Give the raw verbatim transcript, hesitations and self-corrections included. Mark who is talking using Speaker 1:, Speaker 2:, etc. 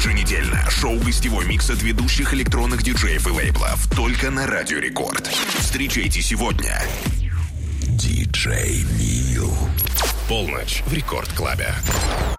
Speaker 1: Еженедельно шоу-гостевой микс от ведущих электронных диджеев и лейблов только на Радио Рекорд. Встречайте сегодня диджей Нил. Полночь в Рекорд Клабе.